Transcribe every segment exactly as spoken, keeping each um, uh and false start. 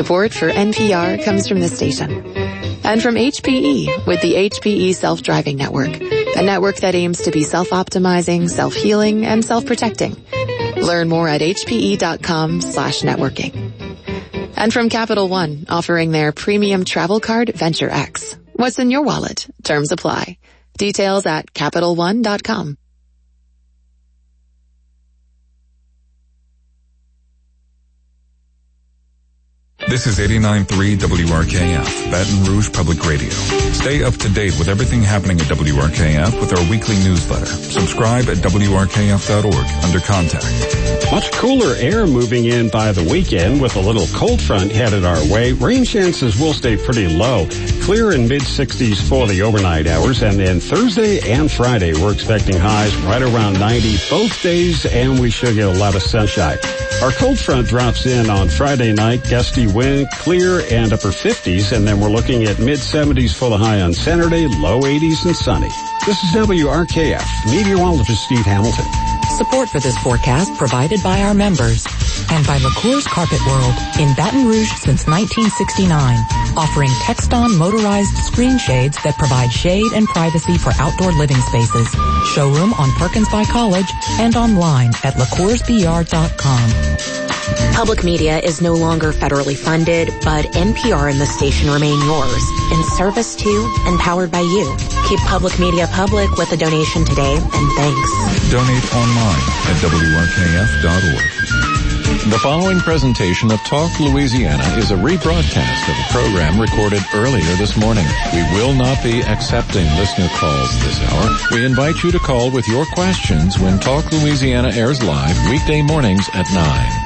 Support for N P R comes from this station. And from H P E with the H P E Self-Driving Network, a network that aims to be self-optimizing, self-healing, and self-protecting. Learn more at hpe.com slash networking. And from Capital One, offering their premium travel card, Venture X. What's in your wallet? Terms apply. Details at capital one dot com. This is eighty-nine point three W R K F, Baton Rouge Public Radio. Stay up to date with everything happening at W R K F with our weekly newsletter. Subscribe at W R K F dot org under contact. Much cooler air moving in by the weekend with a little cold front headed our way. Rain chances will stay pretty low. Clear in mid-sixties for the overnight hours. And then Thursday and Friday, we're expecting highs right around ninety both days, and we should get a lot of sunshine. Our cold front drops in on Friday night, gusty wind, clear and upper fifties, and then we're looking at mid-seventies for the high on Saturday, low eighties and sunny. This is W R K F, meteorologist Steve Hamilton. Support for this forecast provided by our members and by LaCour's Carpet World in Baton Rouge since nineteen sixty-nine, offering Texton motorized screen shades that provide shade and privacy for outdoor living spaces. Showroom on Perkins by College and online at la cours b r dot com. Public media is no longer federally funded, but N P R and the station remain yours, in service to and powered by you. Keep public media public with a donation today, and thanks. Donate online at W R K F dot org. The following presentation of Talk Louisiana is a rebroadcast of a program recorded earlier this morning. We will not be accepting listener calls this hour. We invite you to call with your questions when Talk Louisiana airs live weekday mornings at nine.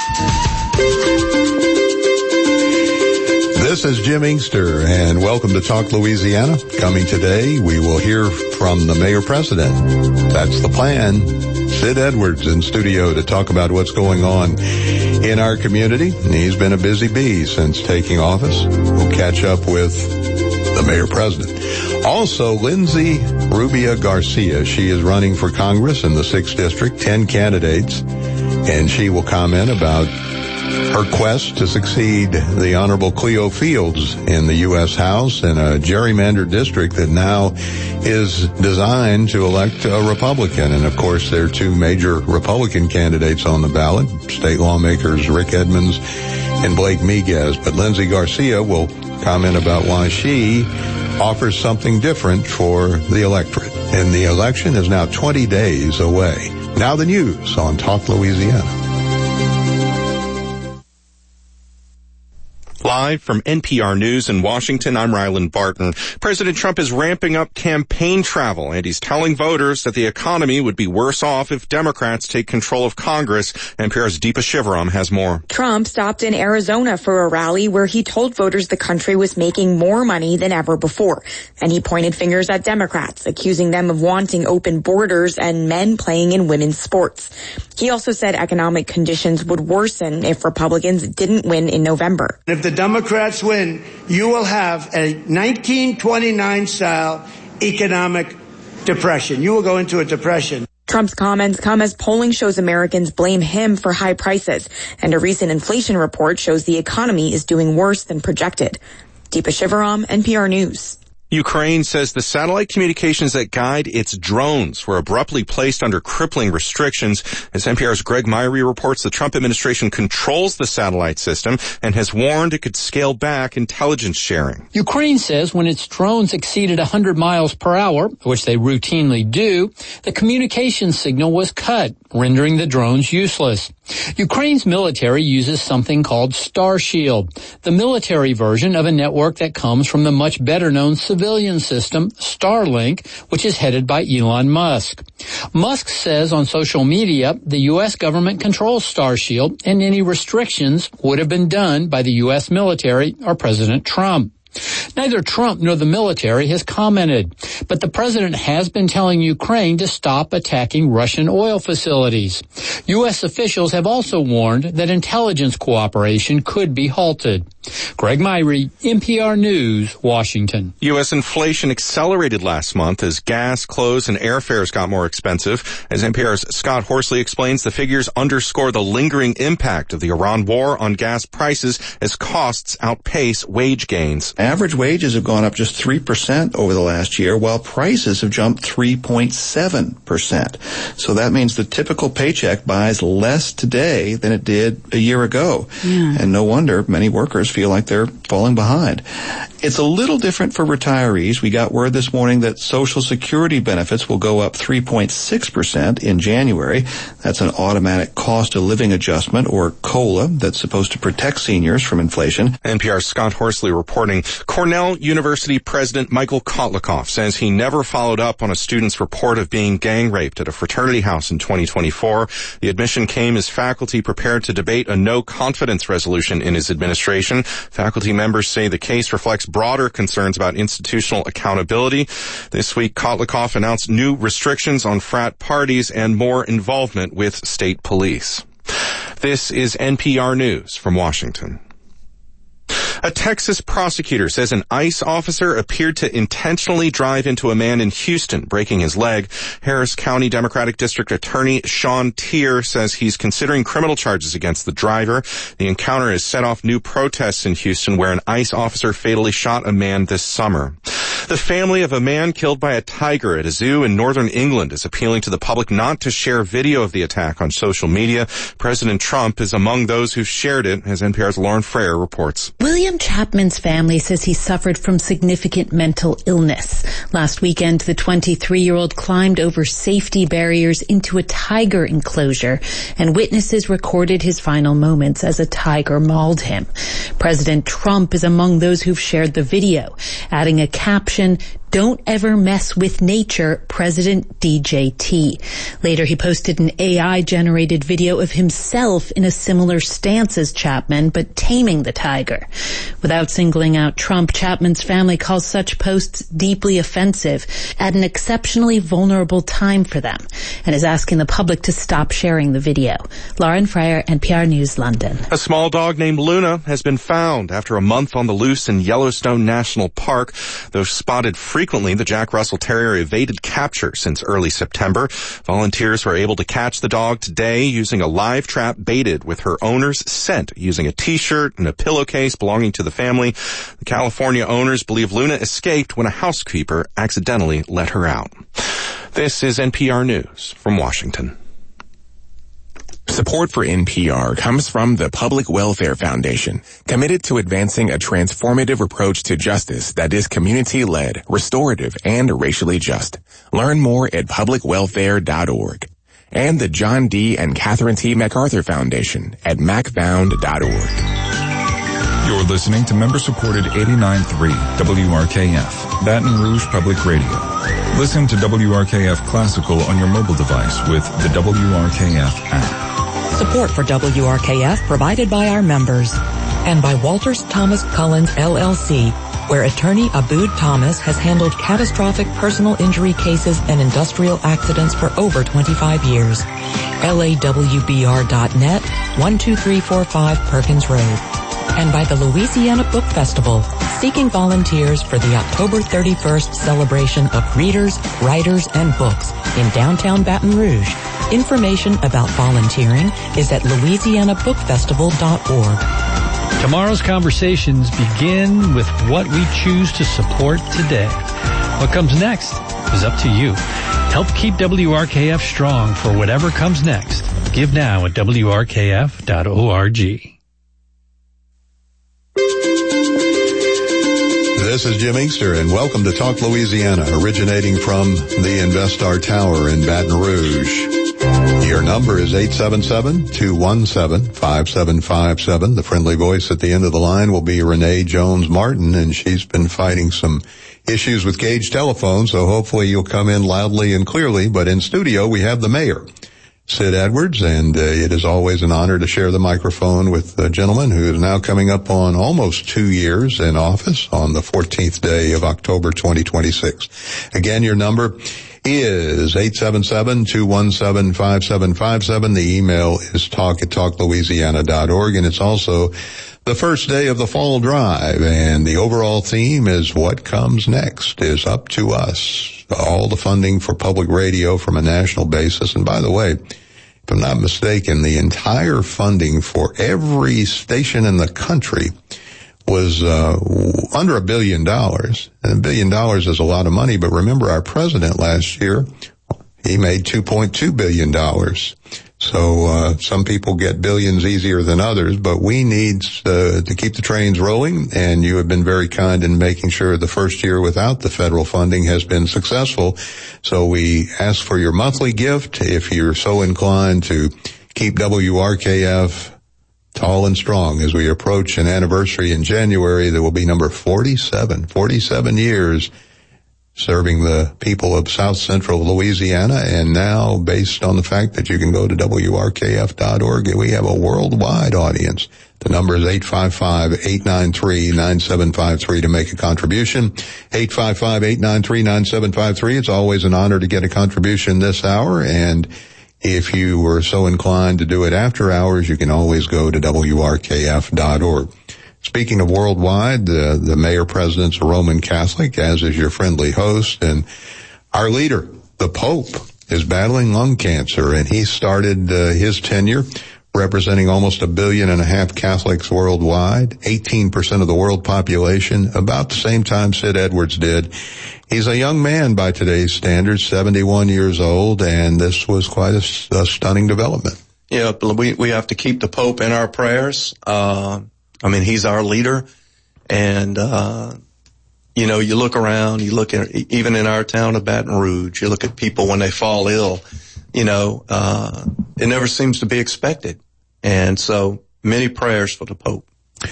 This is Jim Inkster, and welcome to Talk Louisiana. Coming today, we will hear from the mayor-president. That's the plan. Sid Edwards in studio to talk about what's going on in our community. He's been a busy bee since taking office. We'll catch up with the mayor-president. Also, Lindsay Rubia Garcia. She is running for Congress in the sixth District, ten candidates, and she will comment about her quest to succeed the Honorable Cleo Fields in the U S House in a gerrymandered district that now is designed to elect a Republican. And, of course, there are two major Republican candidates on the ballot, state lawmakers Rick Edmonds and Blake Miguez. But Lindsay Garcia will comment about why she offers something different for the electorate. And the election is now twenty days away. Now the news on Talk Louisiana. Live from N P R News in Washington, I'm Ryland Barton. President Trump is ramping up campaign travel, and he's telling voters that the economy would be worse off if Democrats take control of Congress. N P R's Deepa Shivaram has more. Trump stopped in Arizona for a rally where he told voters the country was making more money than ever before. And he pointed fingers at Democrats, accusing them of wanting open borders and men playing in women's sports. He also said economic conditions would worsen if Republicans didn't win in November. If the Democrats win, you will have a nineteen twenty-nine style economic depression. You will go into a depression. Trump's comments come as polling shows Americans blame him for high prices, and a recent inflation report shows the economy is doing worse than projected. Deepa Shivaram, N P R News. Ukraine says the satellite communications that guide its drones were abruptly placed under crippling restrictions. As N P R's Greg Myrie reports, the Trump administration controls the satellite system and has warned it could scale back intelligence sharing. Ukraine says when its drones exceeded one hundred miles per hour, which they routinely do, the communication signal was cut, rendering the drones useless. Ukraine's military uses something called Starshield, the military version of a network that comes from the much better-known civilian system, Starlink, which is headed by Elon Musk. Musk says on social media the U S government controls Starshield, and any restrictions would have been done by the U S military or President Trump. Neither Trump nor the military has commented, but the president has been telling Ukraine to stop attacking Russian oil facilities. U S officials have also warned that intelligence cooperation could be halted. Greg Myrie, N P R News, Washington. U S inflation accelerated last month as gas, clothes, and airfares got more expensive. As N P R's Scott Horsley explains, the figures underscore the lingering impact of the Iran war on gas prices as costs outpace wage gains. Average wages have gone up just three percent over the last year, while prices have jumped three point seven percent. So that means the typical paycheck buys less today than it did a year ago. Yeah. And no wonder many workers feel like they're falling behind. It's a little different for retirees. We got word this morning that Social Security benefits will go up three point six percent in January. That's an automatic cost of living adjustment, or COLA, that's supposed to protect seniors from inflation. N P R's Scott Horsley reporting. Cornell University President Michael Kotlikoff says he never followed up on a student's report of being gang raped at a fraternity house in twenty twenty-four. The admission came as faculty prepared to debate a no-confidence resolution in his administration. Faculty members say the case reflects broader concerns about institutional accountability. This week, Kotlikoff announced new restrictions on frat parties and more involvement with state police. This is N P R News from Washington. A Texas prosecutor says an ICE officer appeared to intentionally drive into a man in Houston, breaking his leg. Harris County Democratic District Attorney Sean Tier says he's considering criminal charges against the driver. The encounter has set off new protests in Houston, where an ICE officer fatally shot a man this summer. The family of a man killed by a tiger at a zoo in northern England is appealing to the public not to share video of the attack on social media. President Trump is among those who shared it, as N P R's Lauren Frayer reports. William Chapman's family says he suffered from significant mental illness. Last weekend, the twenty-three-year-old climbed over safety barriers into a tiger enclosure, and witnesses recorded his final moments as a tiger mauled him. President Trump is among those who've shared the video, adding a caption, "Don't ever mess with nature, President D J T." Later, he posted an A I-generated video of himself in a similar stance as Chapman, but taming the tiger. Without singling out Trump, Chapman's family calls such posts deeply offensive at an exceptionally vulnerable time for them, and is asking the public to stop sharing the video. Lauren Frayer, N P R News, London. A small dog named Luna has been found after a month on the loose in Yellowstone National Park. Though spotted frequently, the Jack Russell Terrier evaded capture since early September. Volunteers were able to catch the dog today using a live trap baited with her owner's scent, using a t-shirt and a pillowcase belonging to the family. The California owners believe Luna escaped when a housekeeper accidentally let her out. This is N P R News from Washington. Support for N P R comes from the Public Welfare Foundation, committed to advancing a transformative approach to justice that is community-led, restorative, and racially just. Learn more at public welfare dot org. And the John D. and Catherine T. MacArthur Foundation at mac found dot org. You're listening to member-supported eighty-nine point three W R K F, Baton Rouge Public Radio. Listen to W R K F Classical on your mobile device with the W R K F app. Support for W R K F provided by our members and by Walters Thomas Cullens L L C, where attorney Abood Thomas has handled catastrophic personal injury cases and industrial accidents for over twenty-five years. L A W B R dot net, one two three four five Perkins Road. And by the Louisiana Book Festival, seeking volunteers for the October thirty-first celebration of readers, writers, and books in downtown Baton Rouge. Information about volunteering is at louisiana book festival dot org. Tomorrow's conversations begin with what we choose to support today. What comes next is up to you. Help keep W R K F strong for whatever comes next. Give now at W R K F dot org. This is Jim Inkster, and welcome to Talk Louisiana, originating from the InvestStar Tower in Baton Rouge. Your number is eight seven seven, two one seven, five seven five seven. The friendly voice at the end of the line will be Renee Jones-Martin, and she's been fighting some issues with Gage Telephone, so hopefully you'll come in loudly and clearly. But in studio, we have the mayor, Sid Edwards, and uh, it is always an honor to share the microphone with a gentleman who is now coming up on almost two years in office on the fourteenth day of October twenty twenty-six. Again, your number is eight seven seven, two one seven, five seven five seven. The email is talk at talk louisiana dot org, and it's also the first day of the fall drive, and the overall theme is what comes next is up to us. All the funding for public radio from a national basis. And by the way, if I'm not mistaken, the entire funding for every station in the country was uh under a billion dollars. And a billion dollars is a lot of money, but remember our president last year, he made two point two billion dollars. So uh some people get billions easier than others, but we need uh, to keep the trains rolling, and you have been very kind in making sure the first year without the federal funding has been successful. So we ask for your monthly gift if you're so inclined to keep W R K F tall and strong as we approach an anniversary in January that will be number forty-seven, forty-seven years serving the people of South Central Louisiana, and now based on the fact that you can go to W R K F dot org, we have a worldwide audience. The number is eight five five, eight nine three, nine seven five three to make a contribution. eight five five, eight nine three, nine seven five three. It's always an honor to get a contribution this hour, and if you were so inclined to do it after hours, you can always go to W R K F dot org. Speaking of worldwide, the, the mayor president's a Roman Catholic, as is your friendly host, and our leader, the Pope, is battling lung cancer, and he started uh, his tenure representing almost a billion and a half Catholics worldwide, eighteen percent of the world population, about the same time Sid Edwards did. He's a young man by today's standards, seventy-one years old, and this was quite a, a stunning development. Yeah, we, we have to keep the Pope in our prayers. Uh, I mean, he's our leader, and, uh, you know, you look around, you look at, even in our town of Baton Rouge, you look at people when they fall ill, you know, uh, it never seems to be expected. And so many prayers for the Pope.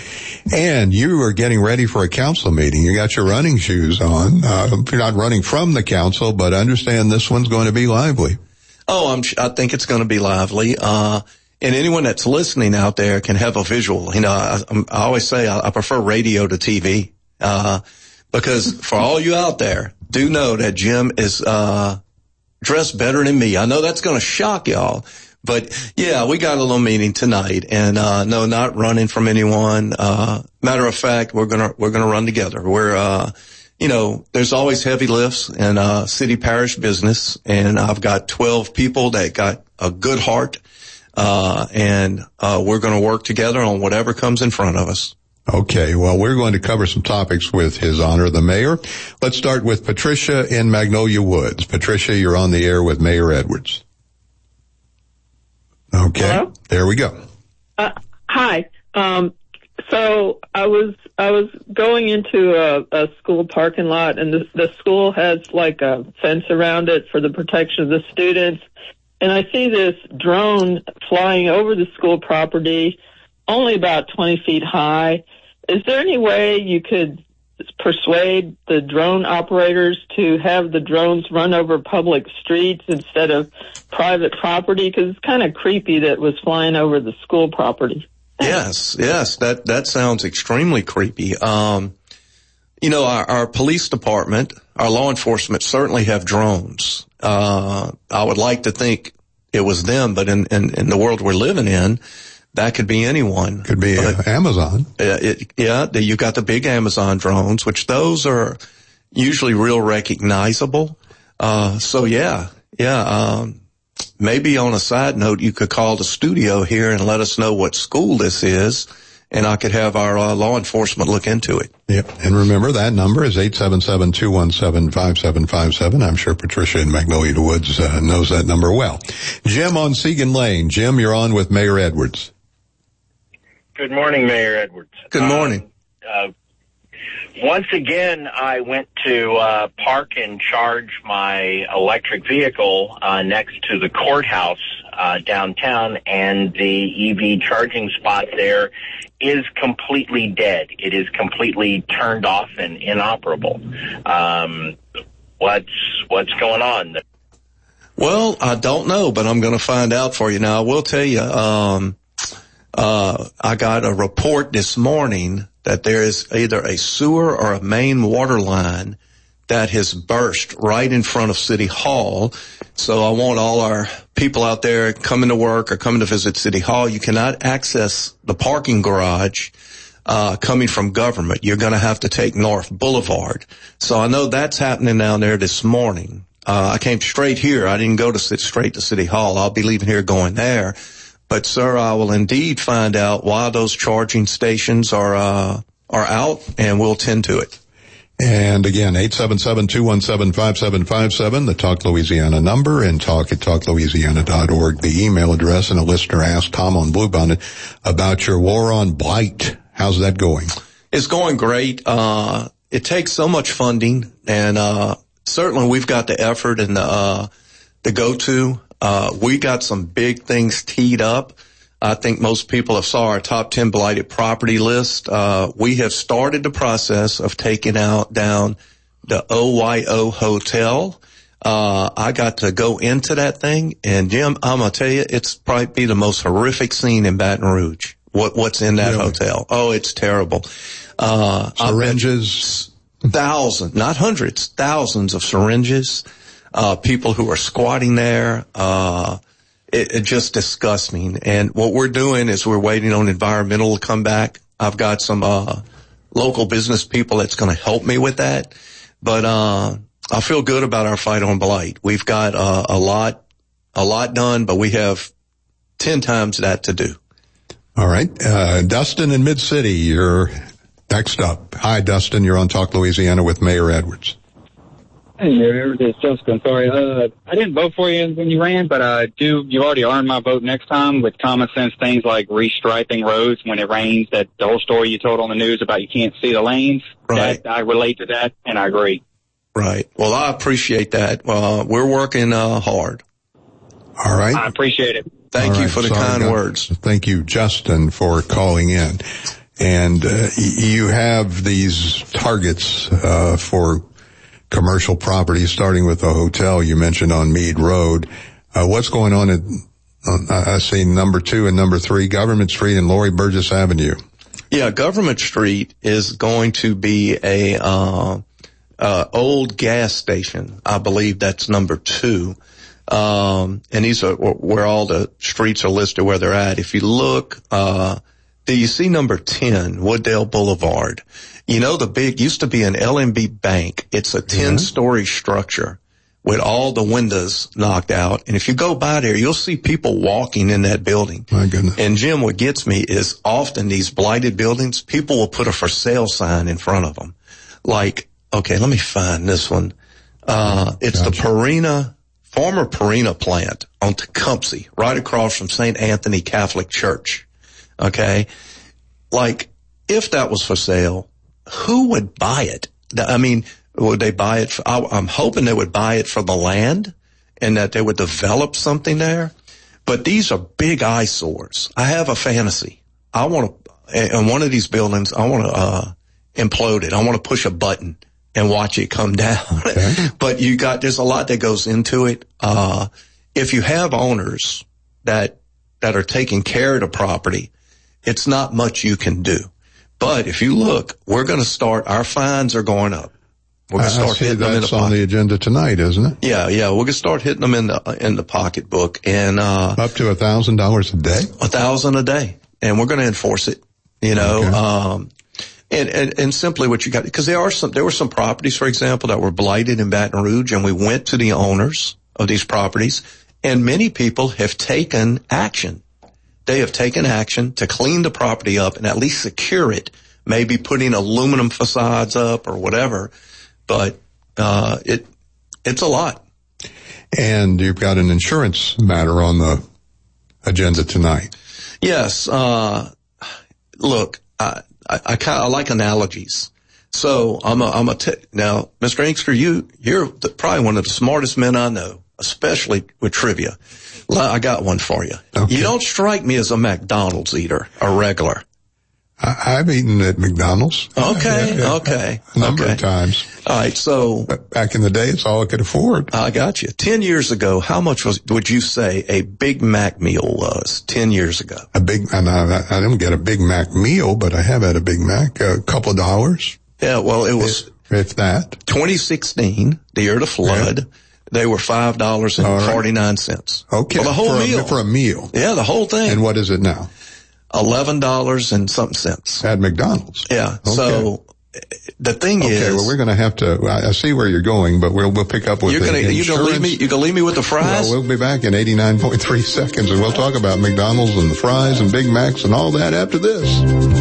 And you are getting ready for a council meeting. You got your running shoes on. Uh, you're not running from the council, but understand this one's going to be lively. Oh, I'm, I think it's going to be lively. Uh, And anyone that's listening out there can have a visual. You know, I, I always say I, I prefer radio to T V, uh, because for all you out there, do know that Jim is, uh, dressed better than me. I know that's going to shock y'all, but yeah, we got a little meeting tonight, and, uh, no, not running from anyone. Uh, matter of fact, we're going to, we're going to run together. We're, uh, you know, there's always heavy lifts in, uh, city parish business, and I've got twelve people that got a good heart. Uh, and, uh, we're going to work together on whatever comes in front of us. Okay. Well, we're going to cover some topics with His Honor, the Mayor. Let's start with Patricia in Magnolia Woods. Patricia, you're on the air with Mayor Edwards. Okay. Hello? There we go. Uh, hi. Um, so I was, I was going into a, a school parking lot, and the, the school has like a fence around it for the protection of the students. And I see this drone flying over the school property, only about twenty feet high. Is there any way you could persuade the drone operators to have the drones run over public streets instead of private property? Because it's kind of creepy that it was flying over the school property. Yes, yes, that, that sounds extremely creepy. Um, you know, our, our police department, our law enforcement certainly have drones. Uh, I would like to think it was them, but in, in, in the world we're living in, that could be anyone. Could be uh, Amazon. Uh, it, yeah, you got the big Amazon drones, which those are usually real recognizable. Uh, so yeah, yeah, um, maybe on a side note, you could call the studio here and let us know what school this is, and I could have our uh, law enforcement look into it. Yep. And remember, that number is eight seven seven, two one seven, five seven five seven. I'm sure Patricia in Magnolia Woods uh, knows that number well. Jim on Segan Lane. Jim, you're on with Mayor Edwards. Good morning, Mayor Edwards. Good morning. Uh, uh, once again, I went to uh, park and charge my electric vehicle uh, next to the courthouse uh, downtown, and the E V charging spot there is completely dead. It is completely turned off and inoperable. Um, what's what's going on? Well, I don't know, but I'm going to find out for you. Now, I will tell you, um, uh, I got a report this morning that there is either a sewer or a main water line that has burst right in front of City Hall. So I want all our people out there coming to work or coming to visit City Hall. You cannot access the parking garage uh coming from government. You're going to have to take North Boulevard. So I know that's happening down there this morning. Uh I came straight here. I didn't go to sit straight to City Hall. I'll be leaving here going there. But sir, I will indeed find out why those charging stations are uh are out, and we'll tend to it. And again, eight seven seven, two one seven, five seven five seven, the Talk Louisiana number, and talk at talk louisiana dot org, the email address. And a listener asked Tom on Bluebonnet about your war on blight. How's that going? It's going great. Uh, it takes so much funding, and, uh, certainly we've got the effort and the, uh, the go-to. Uh, we got some big things teed up. I think most people have saw our top ten blighted property list. Uh, we have started the process of taking out down the O Y O Hotel. Uh, I got to go into that thing, and Jim, I'm gonna tell you, it's probably be the most horrific scene in Baton Rouge. What, what's in that really? hotel? Oh, it's terrible. Uh, syringes, thousands, not hundreds, thousands of syringes. Uh, people who are squatting there. Uh, It, it just disgusts me. And what we're doing is we're waiting on environmental to come back. I've got some, uh, local business people that's going to help me with that. But, uh, I feel good about our fight on blight. We've got, uh, a lot, a lot done, but we have ten times that to do. All right. Uh, Dustin in Mid-City, you're next up. Hi, Dustin. You're on Talk Louisiana with Mayor Edwards. Hey, Mayor, this is Jessica. Sorry, uh, I didn't vote for you when you ran, but I do. You already earned my vote next time with common sense things like restriping roads when it rains. That the whole story you told on the news about you can't see the lanes. Right. That, I relate to that, and I agree. Right. Well, I appreciate that. Uh, we're working uh, hard. All right. I appreciate it. Thank All you right. for the Sorry, kind God. words. Thank you, Justin, for calling in. And uh, you have these targets uh, for commercial properties, starting with the hotel you mentioned on Meade Road. Uh, what's going on at, uh, I see number two and number three, Government Street and Laurie Burgess Avenue? Yeah, Government Street is going to be a, uh, uh, old gas station. I believe that's number two. Um, and these are where all the streets are listed where they're at. If you look, uh, do you see number ten, Wooddale Boulevard? You know, the big, used to be an L M B bank. It's a ten-story mm-hmm. structure with all the windows knocked out. And if you go by there, you'll see people walking in that building. My goodness. And Jim, what gets me is often these blighted buildings, people will put a for sale sign in front of them. Like, okay, let me find this one. Uh, it's gotcha. the Purina, former Purina plant on Tecumseh, right across from Saint Anthony Catholic Church. Okay. Like, if that was for sale, who would buy it? I mean, would they buy it? For, I, I'm hoping they would buy it for the land and that they would develop something there. But these are big eyesores. I have a fantasy. I want to, in one of these buildings, I want to, uh, implode it. I want to push a button and watch it come down. Okay. But you got, there's a lot that goes into it. Uh, if you have owners that, that are taking care of the property, it's not much you can do. But if you look, we're going to start, our fines are going up. We're going to start hitting them in the pocket. That's on the agenda tonight, isn't it? Yeah, yeah. We're going to start hitting them in the, in the pocketbook. And, uh. Up to a thousand dollars a day? A thousand a day. And we're going to enforce it, you know, okay. um. And, and, and simply what you got, because there are some, there were some properties, for example, that were blighted in Baton Rouge, and we went to the owners of these properties, and many people have taken action. They have taken action to clean the property up and at least secure it, maybe putting aluminum facades up or whatever. But, uh, it, it's a lot. And you've got an insurance matter on the agenda tonight. Yes. Uh, look, I, I, I kind of like analogies. So I'm a, I'm a, t- now, Mister Inkster, you, you're the, probably one of the smartest men I know, especially with trivia. I got one for you. Okay. You don't strike me as a McDonald's eater, a regular. I, I've eaten at McDonald's. Okay, yeah, yeah. okay. A number okay. of times. All right, so. Back in the day, it's all I could afford. I got you. Ten years ago, how much was, would you say a Big Mac meal was ten years ago? A big, and I, I didn't get a Big Mac meal, but I have had a Big Mac, a couple of dollars. Yeah, well, it was, If that. twenty sixteen, the year of the flood, yeah. they were five dollars and forty-nine cents. Right. Okay. For the whole for meal. A, for a meal. Yeah, the whole thing. And what is it now? eleven dollars and something cents. At McDonald's. Yeah. Okay. So the thing okay, is. Okay, well, we're going to have to, I see where you're going, but we'll, we'll pick up with you're the gonna, insurance. You're going to leave me, you're going to leave me with the fries? Well, we'll be back in eighty-nine point three seconds, and we'll talk about McDonald's and the fries and Big Macs and all that after this.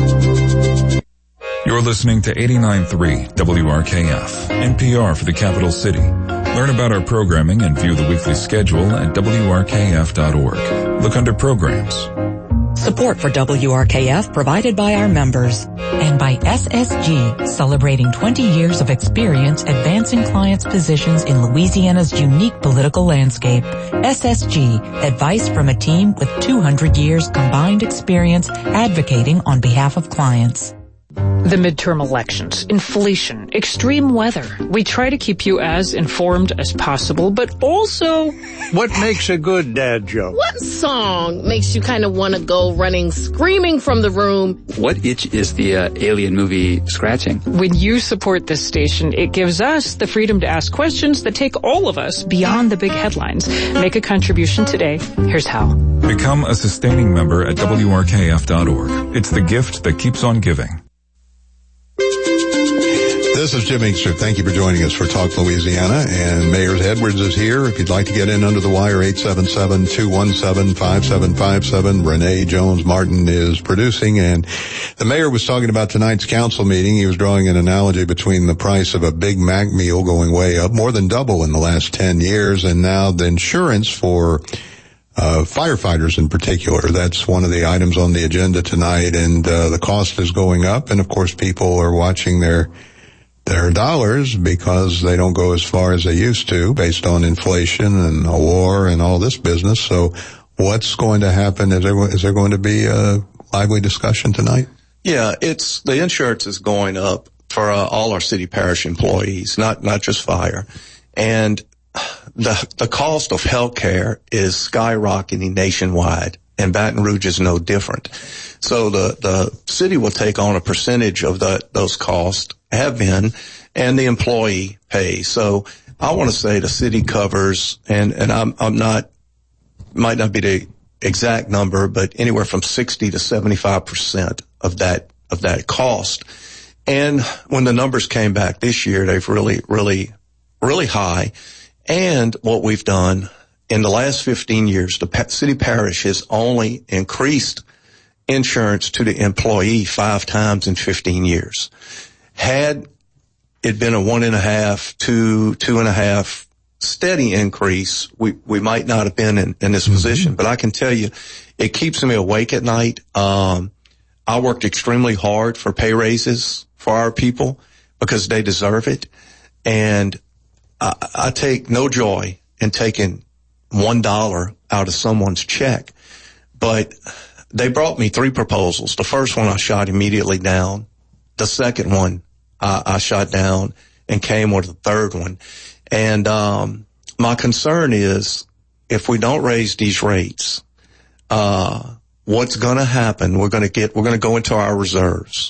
You're listening to eighty-nine point three W R K F, N P R for the capital city. Learn about our programming and view the weekly schedule at W R K F dot org. Look under programs. Support for W R K F provided by our members and by S S G, celebrating twenty years of experience advancing clients' positions in Louisiana's unique political landscape. S S G, advice from a team with two hundred years combined experience advocating on behalf of clients. The midterm elections, inflation, extreme weather. We try to keep you as informed as possible, but also... What makes a good dad joke? What song makes you kind of want to go running, screaming from the room? What itch is the uh, alien movie scratching? When you support this station, it gives us the freedom to ask questions that take all of us beyond the big headlines. Make a contribution today. Here's how. Become a sustaining member at W R K F dot org. It's the gift that keeps on giving. This is Jim Inkster. Thank you for joining us for Talk Louisiana. And Mayor Edwards is here. If you'd like to get in under the wire, eight seven seven, two one seven, five seven five seven. Renee Jones-Martin is producing. And the mayor was talking about tonight's council meeting. He was drawing an analogy between the price of a Big Mac meal going way up, more than double in the last ten years, and now the insurance for Uh, firefighters in particular. That's one of the items on the agenda tonight, and uh, the cost is going up, and of course people are watching their their dollars because they don't go as far as they used to based on inflation and a war and all this business. So what's going to happen? Is there, is there going to be a lively discussion tonight? Yeah, it's, the insurance is going up for uh, all our city parish employees, not, not just fire. And the, the cost of healthcare is skyrocketing nationwide, and Baton Rouge is no different. So the, the city will take on a percentage of the, those costs, have been, and the employee pays. So I want to say the city covers, and, and I'm, I'm not, might not be the exact number, but anywhere from sixty to seventy-five percent of that, of that cost. And when the numbers came back this year, they've really, really, really high. And what we've done in the last fifteen years, the city parish has only increased insurance to the employee five times in fifteen years. Had it been a one and a half, two, two and a half steady increase, we, we might not have been in, in this mm-hmm. position. But I can tell you, it keeps me awake at night. Um, I worked extremely hard for pay raises for our people because they deserve it. And I, I take no joy in taking one dollar out of someone's check. But they brought me three proposals. The first one I shot immediately down. The second one I, I shot down and came with the third one. And um my concern is if we don't raise these rates, uh what's going to happen, we're going to get, we're going to go into our reserves.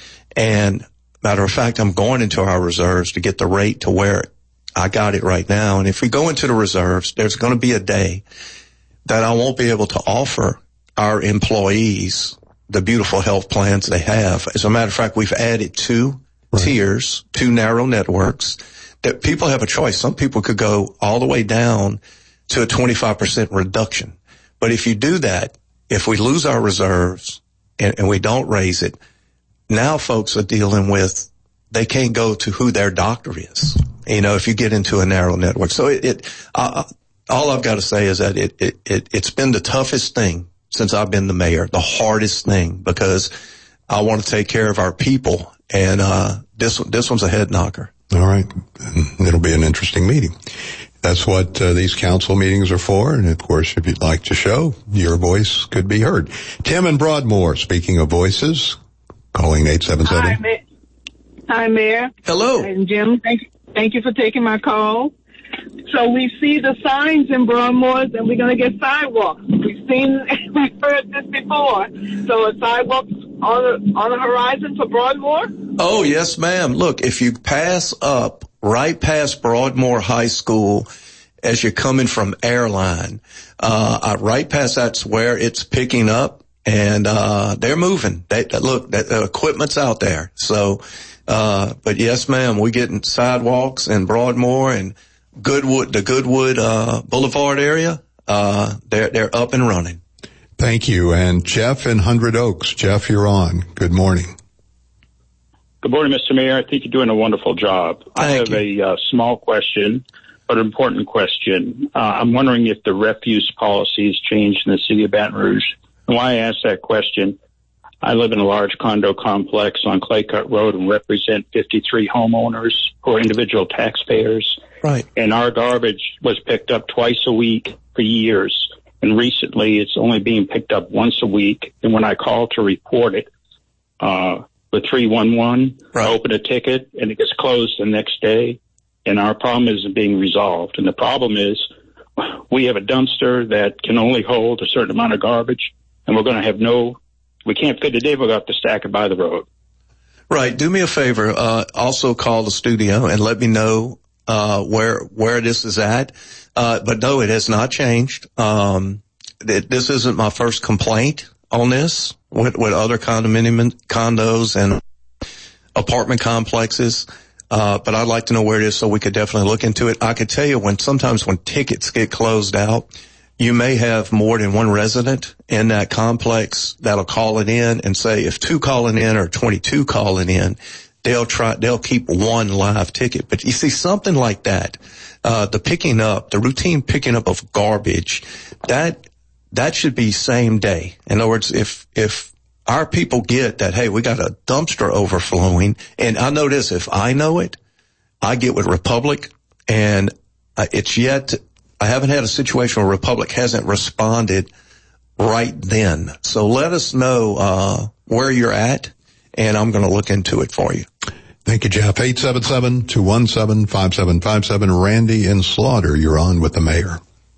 And matter of fact, I'm going into our reserves to get the rate to where I got it right now. And if we go into the reserves, there's going to be a day that I won't be able to offer our employees the beautiful health plans they have. As a matter of fact, we've added two right. tiers, two narrow networks that people have a choice. Some people could go all the way down to a twenty-five percent reduction. But if you do that, if we lose our reserves and, and we don't raise it, now folks are dealing with, they can't go to who their doctor is. You know, if you get into a narrow network. So it, it uh, all I've got to say is that it, it, it, it's been the toughest thing since I've been the mayor, the hardest thing, because I want to take care of our people. And, uh, this, this one's a head knocker. All right. It'll be an interesting meeting. That's what uh, these council meetings are for. And of course, if you'd like to show, your voice could be heard. Tim in Broadmoor, speaking of voices, calling eight seven seven. Hi, Ma- Hi, Mayor. Hello. And Jim, thank you. Thank you for taking my call. So we see the signs in Broadmoor, and we're going to get sidewalks. We've seen, we've heard this before. So a sidewalks on the, on the horizon for Broadmoor? Oh, yes, ma'am. Look, if you pass up right past Broadmoor High School as you're coming from Airline, uh, right past that's where it's picking up, and uh they're moving. They, look, that the equipment's out there. So, uh but yes, ma'am, we're getting sidewalks in Broadmoor and Goodwood, the Goodwood uh Boulevard area. Uh, they're they're up and running. Thank you. And Jeff in Hundred Oaks. Jeff, you're on. Good morning. Good morning, Mister Mayor. I think you're doing a wonderful job. Thank I have you. a uh, small question, but an important question. Uh, I'm wondering if the refuse policy has changed in the city of Baton Rouge. And why I ask that question, I live in a large condo complex on Claycut Road and represent fifty-three homeowners who are individual taxpayers. Right. And our garbage was picked up twice a week for years. And recently it's only being picked up once a week. And when I call to report it, uh, with three one one, right. I open a ticket and it gets closed the next day, and our problem isn't being resolved. And the problem is we have a dumpster that can only hold a certain amount of garbage, and we're going to have no, we can't fit it in, we're going to have to stack it by the road. Right. Do me a favor, uh, also call the studio and let me know, uh, where, where this is at. Uh, but no, it has not changed. Um, th- this isn't my first complaint on this with, with other condominium condos and apartment complexes. Uh, but I'd like to know where it is so we could definitely look into it. I could tell you when sometimes when tickets get closed out, you may have more than one resident in that complex that'll call it in and say if two calling in or twenty-two calling in, they'll try, they'll keep one live ticket. But you see something like that, uh, the picking up, the routine picking up of garbage, that, that should be same day. In other words, if, if our people get that, hey, we got a dumpster overflowing, and I know this, if I know it, I get with Republic, and uh, it's yet, I haven't had a situation where Republic hasn't responded right then. So let us know, uh, where you're at, and I'm going to look into it for you. Thank you, Jeff. eight seven seven, two one seven, five seven five seven. Randy in Slaughter, you're on with the mayor.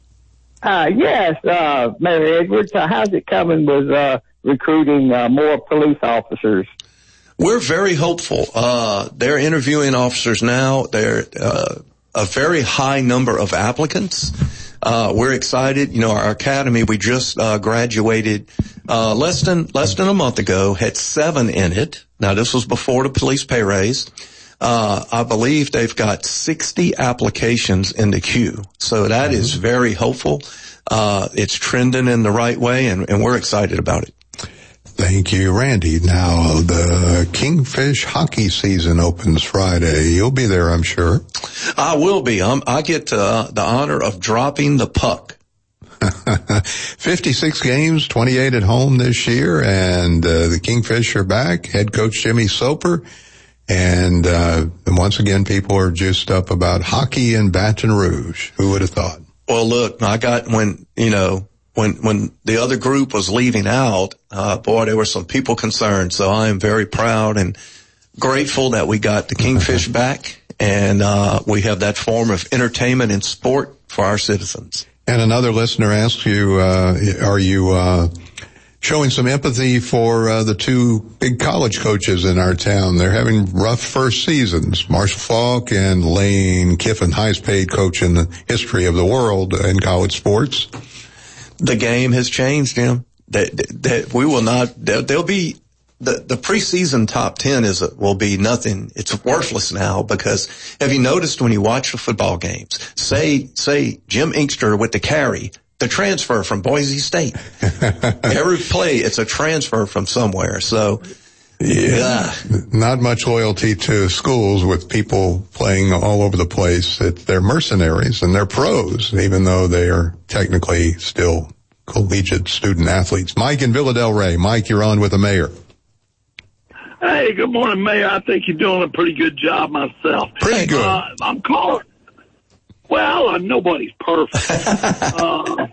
Uh, yes, uh, Mayor Edwards, uh, how's it coming with, uh, recruiting, uh, more police officers? We're very hopeful. Uh, they're interviewing officers now. They're, uh, a very high number of applicants. Uh, we're excited. You know, our academy, we just, uh, graduated, uh, less than, less than a month ago, had seven in it. Now, this was before the police pay raise. Uh, I believe they've got sixty applications in the queue. So that mm-hmm. is very hopeful. Uh, it's trending in the right way, and, and we're excited about it. Thank you, Randy. Now, the Kingfish hockey season opens Friday. You'll be there, I'm sure. I will be. Um, I get uh, the honor of dropping the puck. fifty-six games, twenty-eight at home this year, and uh, the Kingfish are back. Head coach Jimmy Soper. And, uh, and once again, people are juiced up about hockey in Baton Rouge. Who would have thought? Well, look, I got when, you know, when, when the other group was leaving out, uh, boy, there were some people concerned. So I am very proud and grateful that we got the Kingfish back, and, uh, we have that form of entertainment and sport for our citizens. And another listener asks you, uh, are you, uh, showing some empathy for uh, the two big college coaches in our town? They're having rough first seasons. Marshall Faulk and Lane Kiffin, highest paid coach in the history of the world in college sports. The game has changed, Jim. That, that we will not, there'll be, the, the preseason top ten is, will be nothing. It's worthless now, because have you noticed when you watch the football games, say, say Jim Inkster with the carry, the transfer from Boise State. Every play, it's a transfer from somewhere. So, yeah, yeah. Not much loyalty to schools with people playing all over the place. It, they're mercenaries and they're pros, even though they are technically still collegiate student athletes. Mike in Villa Del Rey. Mike, you're on with the mayor. Hey, good morning, Mayor. I think you're doing a pretty good job myself. Pretty good. Uh, I'm calling. Well, uh, nobody's perfect. uh,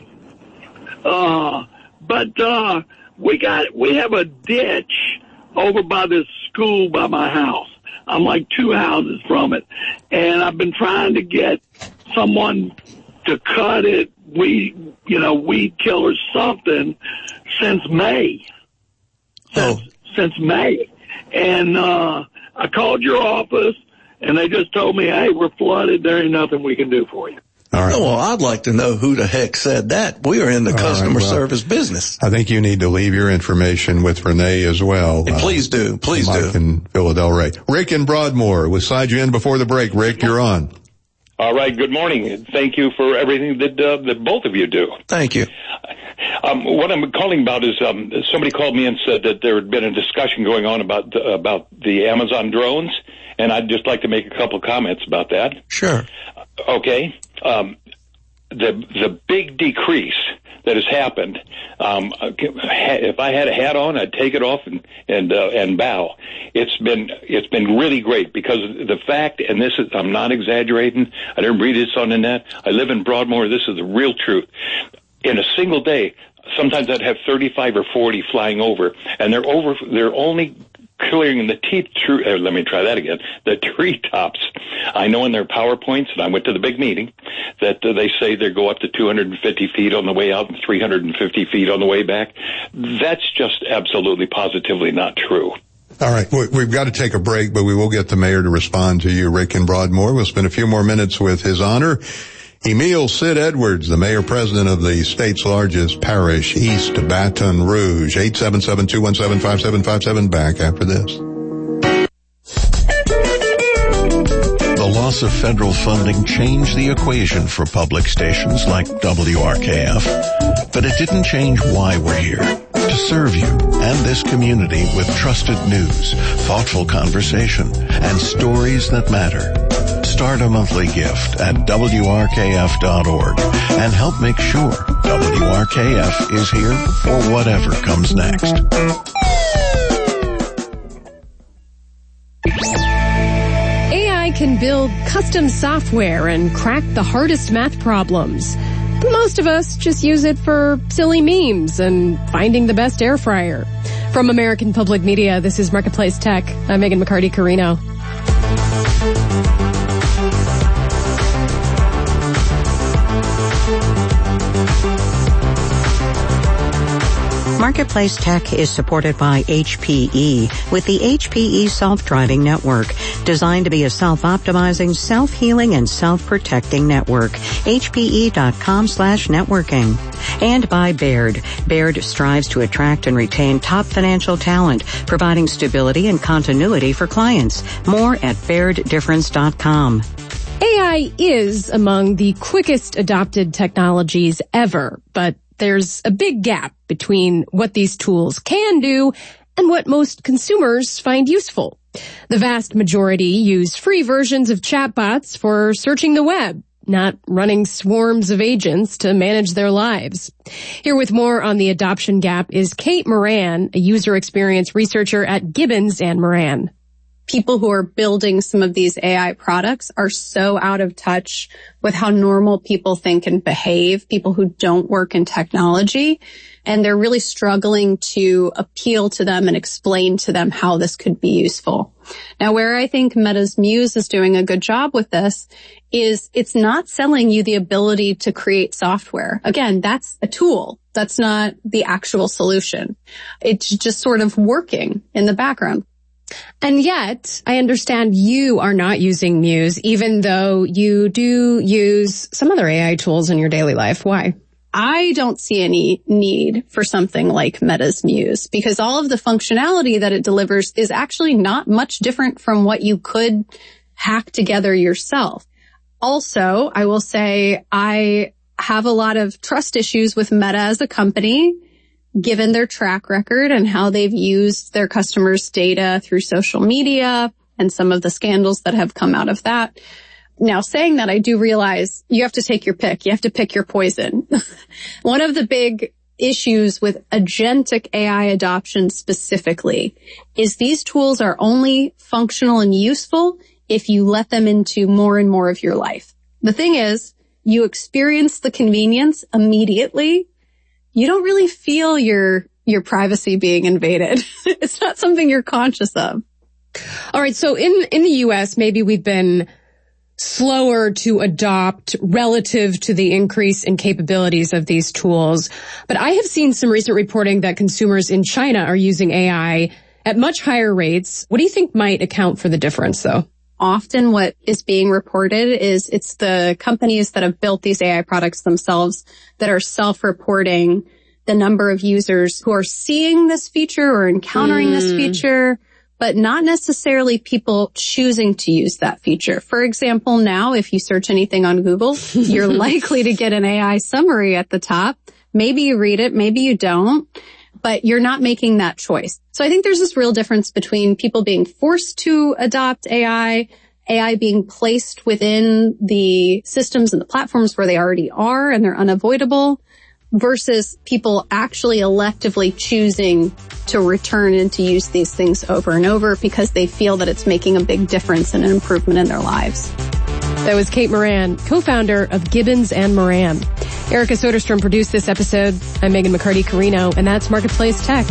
uh, but, uh, we got, we have a ditch over by this school by my house. I'm like two houses from it. And I've been trying to get someone to cut it, weed, you know, weed killer something since May. Since, oh. since May. And, uh, I called your office, and they just told me, hey, we're flooded. There ain't nothing we can do for you. All right. Well, I'd like to know who the heck said that. We are in the All customer right, well, service business. I think you need to leave your information with Renee as well. Hey, please do. Please uh, do. Mike in Philadelphia. Rick in Broadmoor, we'll slide you in before the break. Rick, you're on. All right. Good morning. Thank you for everything that uh, that both of you do. Thank you. Um, what I'm calling about is um, somebody called me and said that there had been a discussion going on about uh, about the Amazon drones, and I'd just like to make a couple of comments about that. Sure. Okay. Um, the the big decrease that has happened. Um, if I had a hat on, I'd take it off and and uh, and bow. It's been it's been really great because the fact, and this is I'm not exaggerating. I didn't read this on the net. I live in Broadmoor. This is the real truth. In a single day, sometimes I'd have thirty-five or forty flying over, and they're over. They're only clearing the teeth through, uh, let me try that again, the treetops. I know in their PowerPoints, and I went to the big meeting, that uh, they say they go up to two hundred fifty feet on the way out and three hundred fifty feet on the way back. That's just absolutely positively not true. All right, we've got to take a break, but we will get the mayor to respond to you, Rick in Broadmoor. We'll spend a few more minutes with His Honor Emil Sid Edwards, the mayor-president of the state's largest parish, East Baton Rouge. eight seven seven, two one seven, five seven five seven. Back after this. The loss of federal funding changed the equation for public stations like W R K F. But it didn't change why we're here. To serve you and this community with trusted news, thoughtful conversation, and stories that matter. Start a monthly gift at W R K F dot org and help make sure W R K F is here for whatever comes next. A I can build custom software and crack the hardest math problems. But most of us just use it for silly memes and finding the best air fryer. From American Public Media, this is Marketplace Tech. I'm Megan McCarty-Carino. Marketplace Tech is supported by H P E with the H P E Self-Driving Network, designed to be a self-optimizing, self-healing, and self-protecting network. H P E dot com slash networking. And by Baird. Baird strives to attract and retain top financial talent, providing stability and continuity for clients. More at Baird Difference dot com. A I is among the quickest adopted technologies ever, but there's a big gap between what these tools can do and what most consumers find useful. The vast majority use free versions of chatbots for searching the web, not running swarms of agents to manage their lives. Here with more on the adoption gap is Kate Moran, a user experience researcher at Gibbons and Moran. People who are building some of these A I products are so out of touch with how normal people think and behave, people who don't work in technology, and they're really struggling to appeal to them and explain to them how this could be useful. Now, where I think Meta's Muse is doing a good job with this is it's not selling you the ability to create software. Again, that's a tool. That's not the actual solution. It's just sort of working in the background. And yet, I understand you are not using Muse, even though you do use some other A I tools in your daily life. Why? I don't see any need for something like Meta's Muse because all of the functionality that it delivers is actually not much different from what you could hack together yourself. Also, I will say I have a lot of trust issues with Meta as a company, given their track record and how they've used their customers' data through social media and some of the scandals that have come out of that. Now, saying that, I do realize you have to take your pick. You have to pick your poison. One of the big issues with agentic A I adoption specifically is these tools are only functional and useful if you let them into more and more of your life. The thing is, you experience the convenience immediately. You don't really feel your your privacy being invaded. It's not something you're conscious of. All right, so in in the U S, maybe we've been slower to adopt relative to the increase in capabilities of these tools. But I have seen some recent reporting that consumers in China are using A I at much higher rates. What do you think might account for the difference, though? Often what is being reported is it's the companies that have built these A I products themselves that are self-reporting the number of users who are seeing this feature or encountering mm. this feature, but not necessarily people choosing to use that feature. For example, now if you search anything on Google, you're likely to get an A I summary at the top. Maybe you read it, maybe you don't, but you're not making that choice. So I think there's this real difference between people being forced to adopt A I, A I being placed within the systems and the platforms where they already are and they're unavoidable, versus people actually electively choosing to return and to use these things over and over because they feel that it's making a big difference and an improvement in their lives. That was Kate Moran, co-founder of Gibbons and Moran. Erica Soderstrom produced this episode. I'm Megan McCarty-Carino, and that's Marketplace Tech.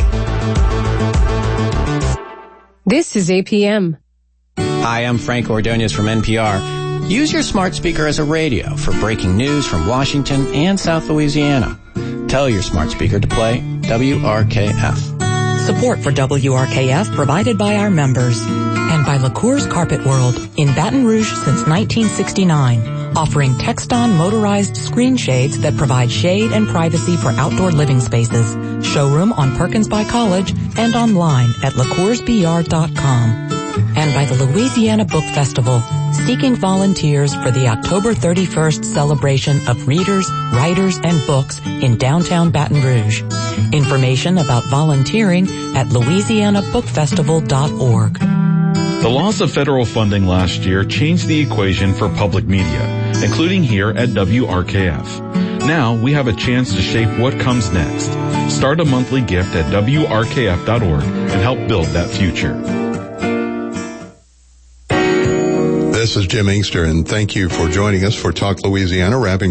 This is A P M. Hi, I'm Frank Ordonez from N P R. Use your smart speaker as a radio for breaking news from Washington and South Louisiana. Tell your smart speaker to play W R K F. Support for W R K F provided by our members and by LaCour's Carpet World in Baton Rouge since nineteen sixty-nine, offering Texton motorized screen shades that provide shade and privacy for outdoor living spaces. Showroom on Perkins by College and online at lacours b r dot com. And by the Louisiana Book Festival, seeking volunteers for the October thirty-first celebration of readers, writers, and books in downtown Baton Rouge. Information about volunteering at louisiana book festival dot org. The loss of federal funding last year changed the equation for public media, including here at W R K F. Now we have a chance to shape what comes next. Start a monthly gift at W R K F dot org and help build that future. This is Jim Inkster, and thank you for joining us for Talk Louisiana, wrapping